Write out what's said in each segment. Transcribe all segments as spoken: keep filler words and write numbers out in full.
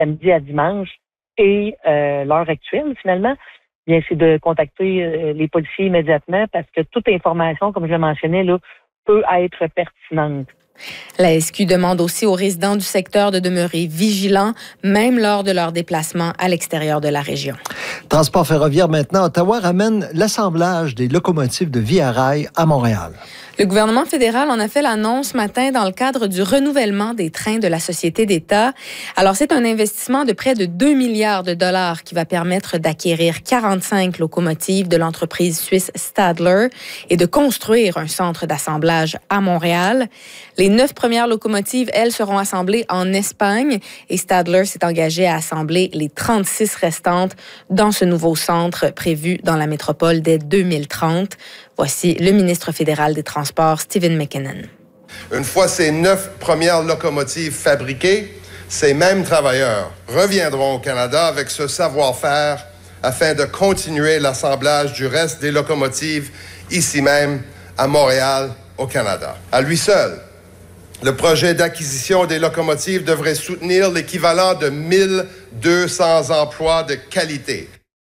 samedi à dimanche et euh, l'heure actuelle, finalement, bien, c'est de contacter euh, les policiers immédiatement parce que toute information, comme je le mentionnais, là, peut être pertinente. La S Q demande aussi aux résidents du secteur de demeurer vigilants, même lors de leur déplacement à l'extérieur de la région. Transport ferroviaire maintenant. Ottawa ramène l'assemblage des locomotives de Via Rail à Montréal. Le gouvernement fédéral en a fait l'annonce ce matin dans le cadre du renouvellement des trains de la Société d'État. Alors, c'est un investissement de près de deux milliards de dollars qui va permettre d'acquérir quarante-cinq locomotives de l'entreprise suisse Stadler et de construire un centre d'assemblage à Montréal. Les neuf premières locomotives, elles, seront assemblées en Espagne et Stadler s'est engagé à assembler les trente-six restantes dans ce nouveau centre prévu dans la métropole dès deux mille trente. Voici le ministre fédéral des Transports, Stephen McKinnon. Une fois ces neuf premières locomotives fabriquées, ces mêmes travailleurs reviendront au Canada avec ce savoir-faire afin de continuer l'assemblage du reste des locomotives ici même, à Montréal, au Canada. À lui seul, le projet d'acquisition des locomotives devrait soutenir l'équivalent de mille deux cents emplois de qualité.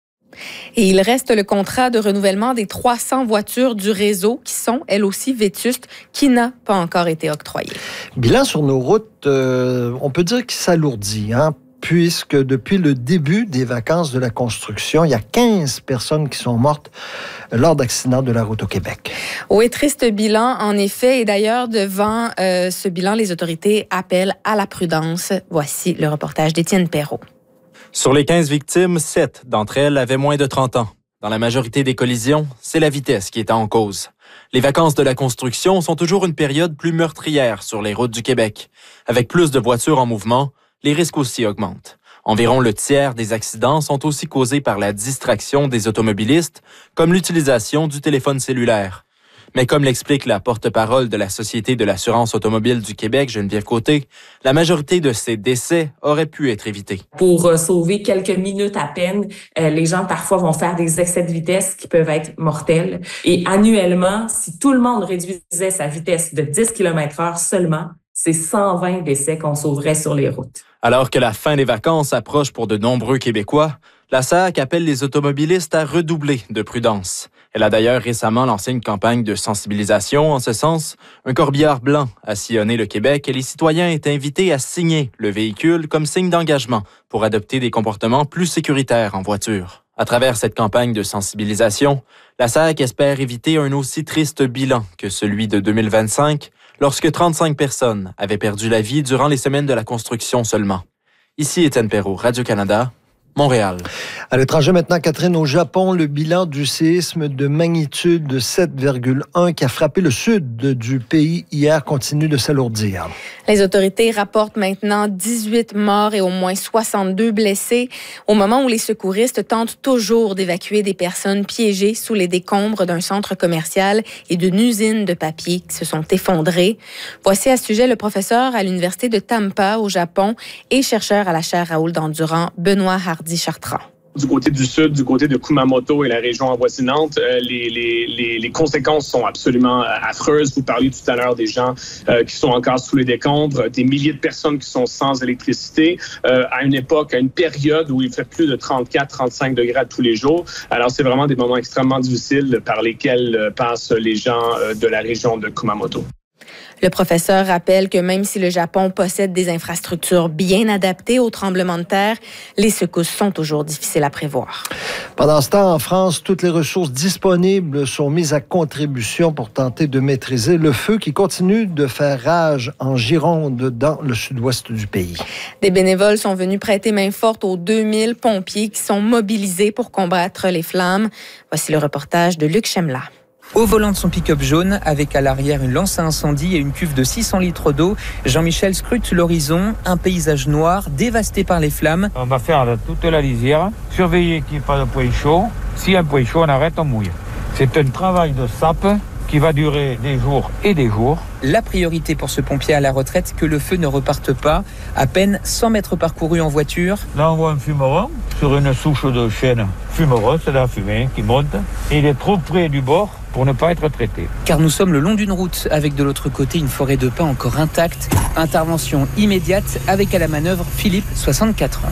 Et il reste le contrat de renouvellement des trois cents voitures du réseau qui sont, elles aussi, vétustes, qui n'a pas encore été octroyé. Bilan sur nos routes, euh, on peut dire qu'il s'alourdit, hein, puisque depuis le début des vacances de la construction, il y a quinze personnes qui sont mortes lors d'accidents de la route au Québec. Oui, triste bilan, en effet. Et d'ailleurs, devant euh, ce bilan, les autorités appellent à la prudence. Voici le reportage d'Étienne Perrault. Sur les quinze victimes, sept d'entre elles avaient moins de trente ans. Dans la majorité des collisions, c'est la vitesse qui est en cause. Les vacances de la construction sont toujours une période plus meurtrière sur les routes du Québec. Avec plus de voitures en mouvement, les risques aussi augmentent. Environ le tiers des accidents sont aussi causés par la distraction des automobilistes, comme l'utilisation du téléphone cellulaire. Mais comme l'explique la porte-parole de la Société de l'assurance automobile du Québec, Geneviève Côté, la majorité de ces décès auraient pu être évités. Pour euh, sauver quelques minutes à peine, euh, les gens parfois vont faire des excès de vitesse qui peuvent être mortels. Et annuellement, si tout le monde réduisait sa vitesse de dix kilomètres heure seulement, c'est cent vingt décès qu'on sauverait sur les routes. Alors que la fin des vacances approche pour de nombreux Québécois, la S A A Q appelle les automobilistes à redoubler de prudence. Elle a d'ailleurs récemment lancé une campagne de sensibilisation en ce sens. Un corbillard blanc a sillonné le Québec et les citoyens étaient invités à signer le véhicule comme signe d'engagement pour adopter des comportements plus sécuritaires en voiture. À travers cette campagne de sensibilisation, la S A A Q espère éviter un aussi triste bilan que celui de deux mille vingt-cinq, lorsque trente-cinq personnes avaient perdu la vie durant les semaines de la construction seulement. Ici Étienne Perrault, Radio-Canada, Montréal. À l'étranger maintenant, Catherine, au Japon, le bilan du séisme de magnitude sept virgule un qui a frappé le sud du pays hier continue de s'alourdir. Les autorités rapportent maintenant dix-huit morts et au moins soixante-deux blessés, au moment où les secouristes tentent toujours d'évacuer des personnes piégées sous les décombres d'un centre commercial et d'une usine de papier qui se sont effondrés. Voici à ce sujet le professeur à l'Université de Tampa au Japon et chercheur à la chaire Raoul Dandurand, Benoît Hardy-Chartrand. Du côté du sud, du côté de Kumamoto et la région avoisinante, euh, les, les, les, les conséquences sont absolument euh, affreuses. Vous parliez tout à l'heure des gens euh, qui sont encore sous les décombres, des milliers de personnes qui sont sans électricité, euh, à une époque, à une période où il fait plus de trente-quatre à trente-cinq degrés tous les jours. Alors, c'est vraiment des moments extrêmement difficiles par lesquels euh, passent les gens euh, de la région de Kumamoto. Le professeur rappelle que même si le Japon possède des infrastructures bien adaptées aux tremblements de terre, les secousses sont toujours difficiles à prévoir. Pendant ce temps, en France, toutes les ressources disponibles sont mises à contribution pour tenter de maîtriser le feu qui continue de faire rage en Gironde, dans le sud-ouest du pays. Des bénévoles sont venus prêter main forte aux deux mille pompiers qui sont mobilisés pour combattre les flammes. Voici le reportage de Luc Chemla. Au volant de son pick-up jaune, avec à l'arrière une lance à incendie et une cuve de six cents litres d'eau, Jean-Michel scrute l'horizon, un paysage noir dévasté par les flammes. On va faire toute la lisière, surveiller qu'il n'y ait pas de point chaud. S'il y a un point chaud, on arrête, on mouille. C'est un travail de sape qui va durer des jours et des jours. La priorité pour ce pompier à la retraite, que le feu ne reparte pas. À peine cent mètres parcourus en voiture. Là, on voit un fumeron sur une souche de chêne. Fumeron, c'est la fumée qui monte. Et il est trop près du bord pour ne pas être traité. Car nous sommes le long d'une route, avec de l'autre côté une forêt de pins encore intacte. Intervention immédiate avec à la manœuvre Philippe, soixante-quatre ans.